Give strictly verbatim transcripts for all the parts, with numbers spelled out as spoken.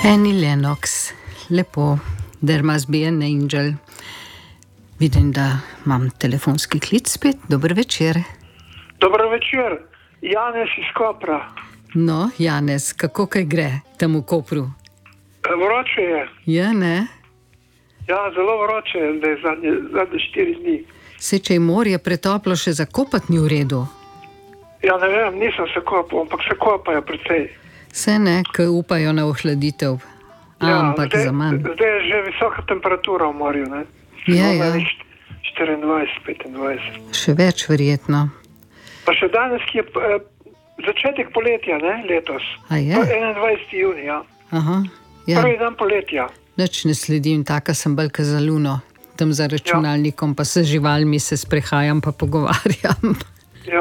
Annie Lennox, lepo, There must be an angel. Vidim, da imam telefonski klic spet. Dober večer. Dober večer, Janez iz Kopra. No, Janez, kako kaj gre tam v Kopru? Vroče je. Ja, ne? Ja, zelo vroče je, da je zadnje, zadnje štiri dni. Se, če je morje pretoplo, še zakopati ni v redu? Ja, ne vem, nisem se kopal, ampak se kopajo precej. Se ne, ki upajo na ohladitev. Ja, Ampak zdaj, za manj. zdaj je že visoka temperatura v morju, ne? Ja, ja. štiriindvajset, petindvajset. Še več verjetno. Pa še danes, ki je eh, začetek poletja, ne, letos. A je? To je enaindvajseti junij, ja. Aha, ja. Prvi dan poletja. Nič ne sledim, taka sem bolj za luno. Tam za računalnikom, pa se živalmi se sprehajam, pa pogovarjam. Ja.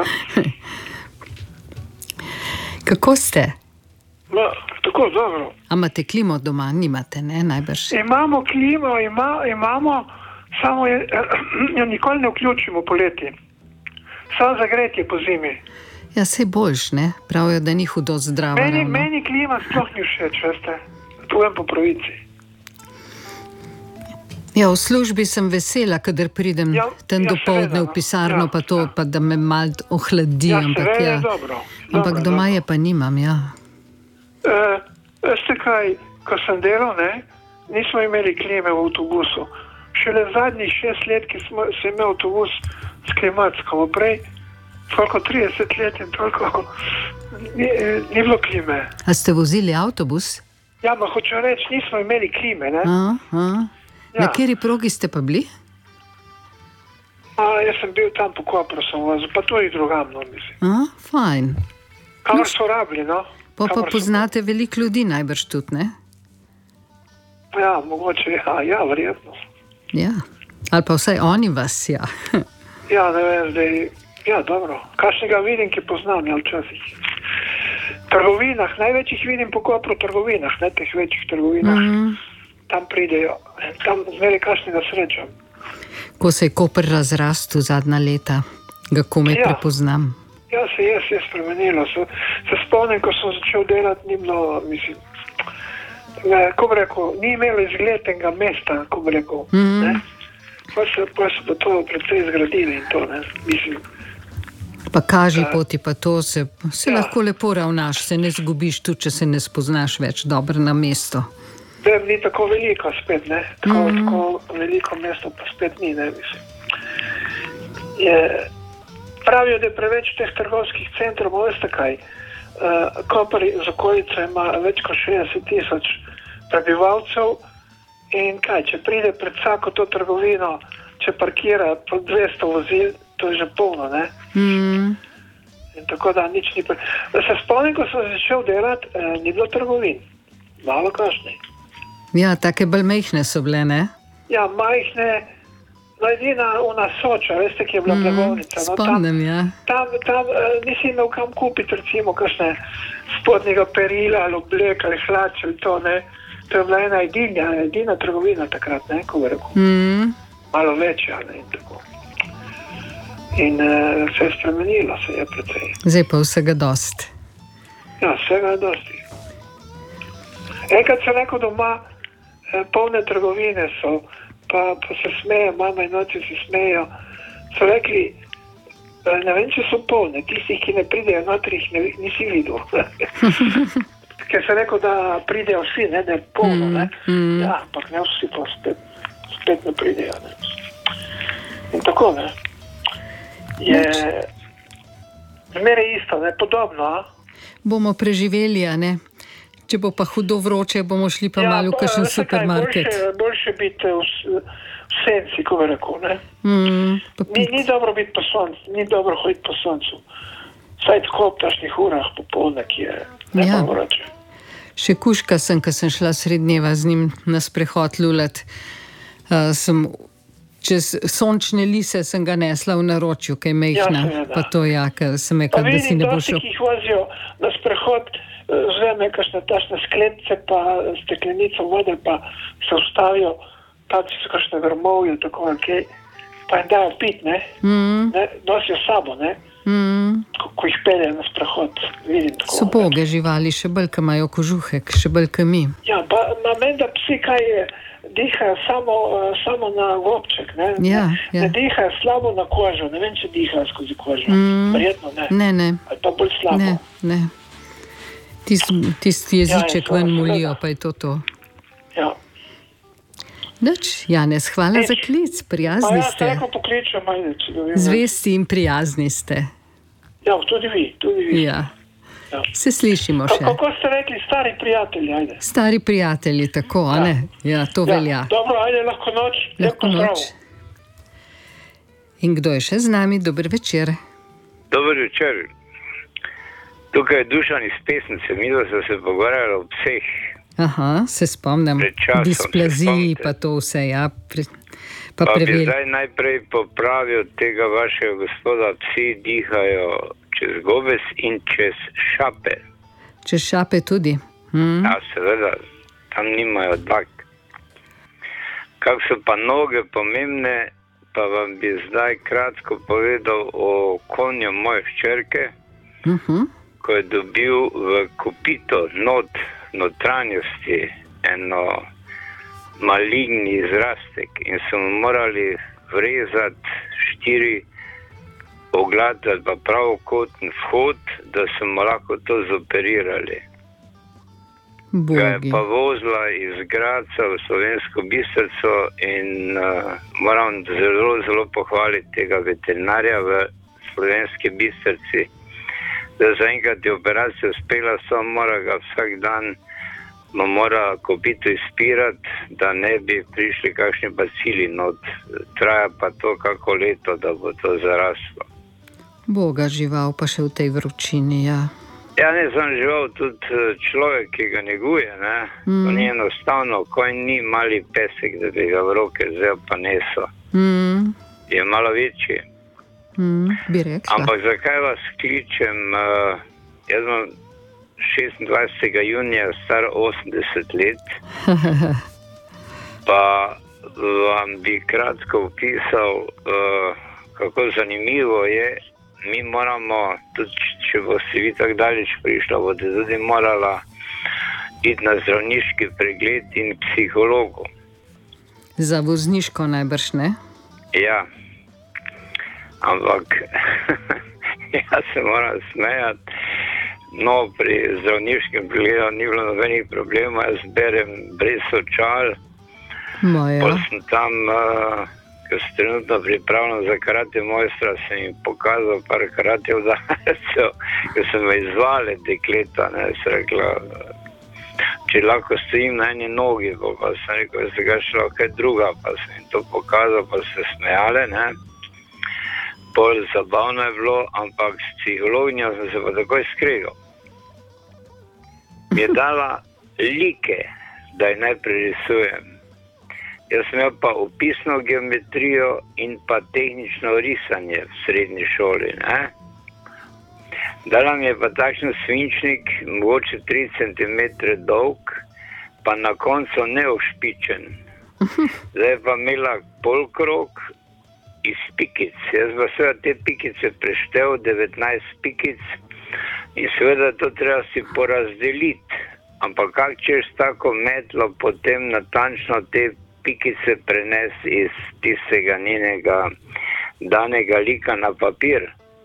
Kako ste? No, tako dobro. A imate klimo doma? Nimate, ne? Najbrž. Imamo klimo, ima, imamo, samo je, jo nikoli ne vključimo poleti. Samo zagretje po zimi. Ja, sej boljš, ne? Pravijo, da ni hudo zdravo. Meni, ravno. meni klima sploh ni všeč, veste. Povem po pravici. Ja, v službi sem vesela, kadar pridem Ja, tam ja, dopoldne seveda, v pisarno, ja, pa to, ja. pa da me malo ohladi. Ja, ampak seveda ja. je dobro. Ampak dobro, doma dobro. je pa nimam, ja. E, veste kaj, ko sem delal, ne, nismo imeli klime v avtobusu. Šele zadnjih šest let, ki smo, sem imel avtobus s klimatsko, prej toliko trideset let in toliko ni, ni bilo klime. A ste vozili avtobus? Ja, ma hočem reči, nismo imeli klime, ne. A, a. Ja. Na kateri progi ste pa bili? A, jaz sem bil tam po Kopru, sem vozil, pa tudi drugam, no, mislim. A, fajn. Kamor so rabili, no. Pa pa Kamor so- poznate veliko ljudi najbrž tudi, ne? Ja, mogoče, ja, ja, verjetno. Ja. Ali pa vsaj oni vas, ja. Ja, ne vem, zdaj, ja, dobro. Kakšnega vidim, ki poznam, ja, včasih. Trgovinah, največjih vidim po Kopru trgovinah, ne teh večjih trgovinah. Mhm. Tam pridejo, tam zmeri kakšnega srečam. Ko se je Koper razrastel zadnja leta, ga komaj Ja. prepoznam. Ja, se je, se je spremenilo. Se, se spomnim, ko sem začel delati, ni bilo, mislim, ne, ko bi rekel, ni imelo izglednega mesta, ko bi rekel, Mhm. ne. Pa se, pa se pa to precej zgradili in to, ne, mislim. Pa kaži poti, pa to se, se Ja. lahko lepo ravnaš, se ne zgubiš tudi, če se ne spoznaš več dobro na mesto. Zdaj ni tako veliko spet, ne, tako, mm. tako veliko mesto pa spet ni, ne, mislim. Je, pravijo, da je preveč teh trgovskih centrov, veste kaj, uh, Koper z okolico ima več kot šestdeset tisoč prebivalcev in kaj, če pride pred vsako to trgovino, če parkira po dvesto vozil, to je že polno, ne. Mm. In tako da nič ni. Pre... Da se spomnim, ko sem začel delati, eh, ni bilo trgovin. Malo kašne. Ja, take bolj mehne so bile, ne? Ja, majhne, no edina ona Soča, veste, ki je bila blagovnica. No, tam, Spomnim, ja. tam, tam eh, nisi imel kam kupiti, recimo, kakšne spodnjega perila ali oblek ali hlač ali to, ne. To je bila ena edina, edina trgovina takrat, ne, ko bi rekel. Mm. Malo večja, ne, in tako. In eh, se je spremenilo, se je precej. Zdaj pa vsega dost. Ja, vsega je dosti. Enkrat sem rekel doma, eh, polne trgovine so, pa, pa se smejo, mama in oče se smejo. So rekli, eh, ne vem, če so polne, tistih, ki ne pridejo notri, jih ne, nisi videl. Ker sem rekel, da pridejo vsi, ne, da je polno, ne. mm. Ja, ampak ne vsi pa spet, spet ne pridejo, ne. In tako, ne. Je zmeraj isto, ne, podobno, a? Bomo preživeli, a ne? Če bo pa hudo vroče, bomo šli pa malo v bo- kakšen veste kaj, supermarket. Boljše, boljše biti v, s- v senci, ko bi rekel, ne. Mm. Pa Ni, pit. ni dobro biti po soncu, ni dobro hoditi po soncu. Saj tako ob tašnih urah popoldne, ki je ne Ja. pa vroče. Še kuška sem, ko sem šla srednjeva z njim na sprehod lulat. Uh, sem čez sončne lise sem ga nesla v naročju, kaj mehna. Ja, seveda. Pa to ja, ker sem Pa rekla, da si vidim, ne bo dosti, šel. ki jih vozijo na sprehod, eh, vzame kakšne tašne skledice pa steklenico vode, pa se ustavijo, pa če so kakšne grmovje, tako ok, pa jim dajo pit, ne, Mm. ne, nosijo s sabo, ne, Mm. ko, ko jih peljejo na sprehod, vidim tako. So boge živali, še bolj, ko imajo kožuhek, še bolj, ko mi. Ja, ba, menda psi kaj dihajo samo, samo na gobček, ne? Ja, ja. Ne dihajo slabo na kožo, ne vem, če dihajo skozi kožo. Mm. Verjetno ne. Ne, ne. Ali pa bolj slabo. Ne, ne. Tist, tisti jeziček ja, ven molijo, pa je to to. Ja. Nič, Janez, hvala Nič. za klic, prijazni Pa ja, ste. se reko pokličem, ajde, če dobim. Zvesti in prijazni ste. Ja, tudi vi, tudi vi. Ja. Ja. Se slišimo še. Kako ste rekli, stari prijatelji, ajde. Stari prijatelji, tako, a ne? Ja, to velja. Dobro, ajde, lahko noč. Lahko noč. In kdo je še z nami? Dober večer. Dober večer. Tukaj je Dušan iz Pesnice, mi da so se pogovarjali o pseh. Aha, se spomnim. Displaziji, pa to vse, ja. Pre, pa pa prevel... bi zdaj najprej popravil tega vašega gospoda, psi dihajo čez gobes in čez šape. Čez šape tudi. Hmm. Ja, seveda, tam nimajo dlak. Kak so pa noge pomembne, pa vam bi zdaj kratko povedal o konju moje hčerke, uh-huh. ko je dobil v kopito not, notranjosti eno maligni izrastek in so mu morali vrezati štiri oglate ali pa pravokotni vhod, da so mu lahko to zoperirali. Bogi. Ga je pa vozila iz Gradca v Slovensko Bistrico in uh, moram zelo, zelo pohvaliti tega veterinarja v Slovenski Bistrici, da zaenkrat je operacija uspela, samo mora ga vsak dan, mu mora kopito izpirati, da ne bi prišli kakšni bacili not. Traja pa to kako leto, da bo to zaraslo. Boga žival, pa še v tej vročini, ja. Ja, ne sem žival, tudi človek, ki ga neguje, ne. Mm. To ni enostavno, konj ni mali pesek, da bi ga v roke vzel pa neso. Mm. Je malo večji. Mm, bi rekla. Ampak zakaj vas kličem? Uh, jaz sem šestindvajsetega junija star osemdeset let, pa vam bi kratko opisal, uh, kako zanimivo je. Mi moramo, tudi če boste vi tako daleč prišla, boste tudi morala iti na zdravniški pregled in psihologu. Za vozniško najbrž, ne? Ja. Ampak jaz se moram smejati. No, pri zdravniškem pregledu ni bilo nobenih problemov, jaz berem brez očal. Moja. Pa sem tam... Uh, ko sem trenutno pripravljen za karate mojstra, sem jim pokazal par karate udarcev, ko sem me izvali dekleta, ne, sem rekla, če lahko stojim na eni nogi, pa, pa sem rekel, da se ga šlo kaj druga, pa sem jim to pokazal, pa se smejale, ne. Bolj zabavno je bilo, ampak s psihologinjo sem se pa takoj skregal. Mi je dala like, da jih najprej risujem. Jaz sem imel pa opisno geometrijo in pa tehnično risanje v srednji šoli, ne. Dala mi je pa takšen svinčnik, mogoče tri centimetre dolg, pa na koncu neošpičen. Zdaj je pa imela polkrog iz pikic. Jaz pa seveda te pikice preštel, devetnajst pikic, in seveda to treba si porazdeliti. Ampak kak češ tako metlo potem natančno te pikice prenesti iz tistega njenega danega lika na papir.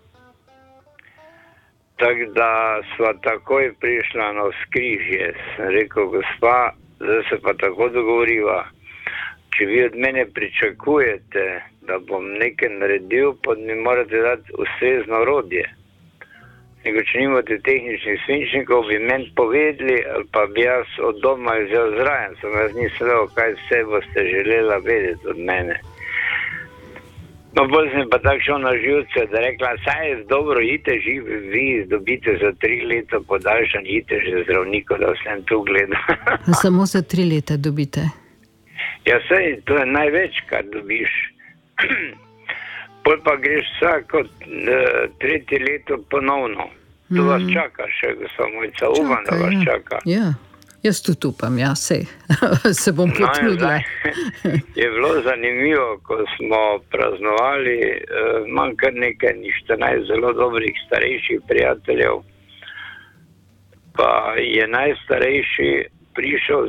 Tako da sva takoj prišla na vzkrižje. Sem rekel, gospa, zdaj se pa tako dogovoriva, če vi od mene pričakujete, da bom nekaj naredil, pa mi morate dati ustrezno orodje. Nego, če nimate tehničnih svinčnikov, bi meni povedali, ali pa bi jaz od doma vzel zraven, sem jaz nisem vedel, kaj vse boste želela vedeti od mene. No, bolj sem pa tako šel na živce, da rekla, saj je dobro, idite živ, vi dobite za tri leta podaljšan, idite že zdravniku, da sem tu gledal. Samo za tri leta dobite? Ja, saj, to je največ, kar dobiš. Pol pa greš vsako tretje leto ponovno. To mm. vas čaka še, gospod Mojca, upam, da vas čaka. Ja, jaz tudi upam, ja, sej. Se bom potrudila. No, je bilo zanimivo, ko smo praznovali, uh, manj kar nekaj, štirinajst zelo dobrih starejših prijateljev. Pa je najstarejši prišel